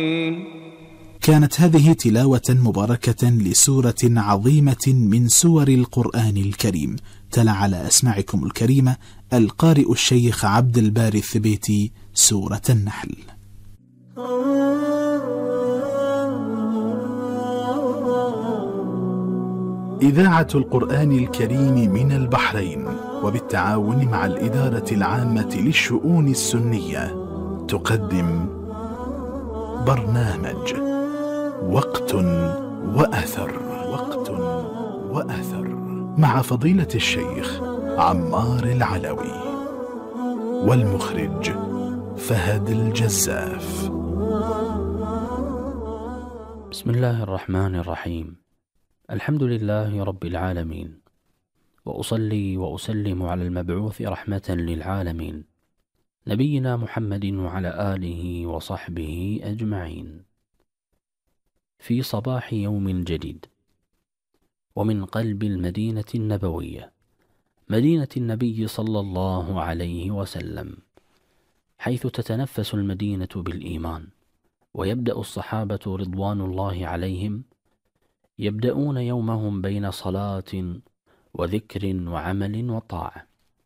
كانت هذه تلاوة مباركة لسورة عظيمة من سور القرآن الكريم، تلا على أسماعكم الكريمة القارئ الشيخ عبد الباري الثبيتي سورة النحل. إذاعة القرآن الكريم من البحرين وبالتعاون مع الإدارة العامة للشؤون السنية تقدم برنامج وقت وأثر مع فضيلة الشيخ عمار العلوي والمخرج فهد الجزاف. بسم الله الرحمن الرحيم. الحمد لله رب العالمين، وأصلي وأسلم على المبعوث رحمة للعالمين نبينا محمد وعلى آله وصحبه أجمعين. في صباح يوم جديد ومن قلب المدينة النبوية، مدينة النبي صلى الله عليه وسلم، حيث تتنفس المدينة بالإيمان، ويبدأ الصحابة رضوان الله عليهم يبدأون يومهم بين صلاة وذكر وعمل وطاعة.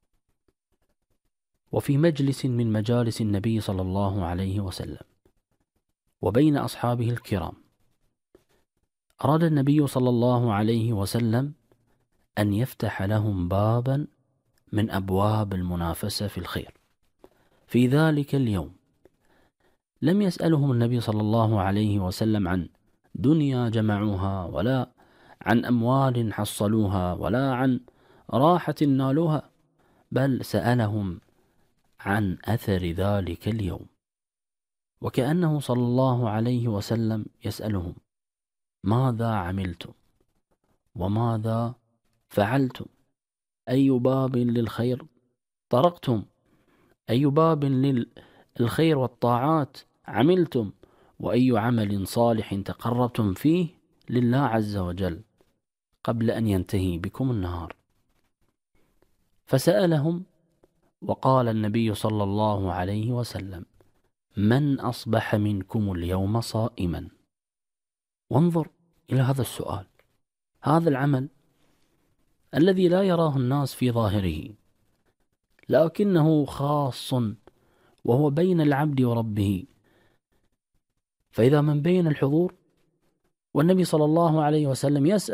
وفي مجلس من مجالس النبي صلى الله عليه وسلم وبين أصحابه الكرام، أراد النبي صلى الله عليه وسلم أن يفتح لهم بابا من أبواب المنافسة في الخير. في ذلك اليوم لم يسألهم النبي صلى الله عليه وسلم عن دنيا جمعوها، ولا عن أموال حصلوها، ولا عن راحة نالوها، بل سألهم عن أثر ذلك اليوم، وكأنه صلى الله عليه وسلم يسألهم: ماذا عملتم وماذا فعلتم؟ أي باب للخير طرقتم؟ أي باب للخير والطاعات عملتم؟ وأي عمل صالح تقربتم فيه لله عز وجل قبل أن ينتهي بكم النهار؟ فسألهم، وقال النبي صلى الله عليه وسلم: من أصبح منكم اليوم صائما؟ وانظر إلى هذا السؤال، هذا العمل الذي لا يراه الناس في ظاهره، لكنه خاص وهو بين العبد وربه. فإذا من بين الحضور والنبي صلى الله عليه وسلم يسأل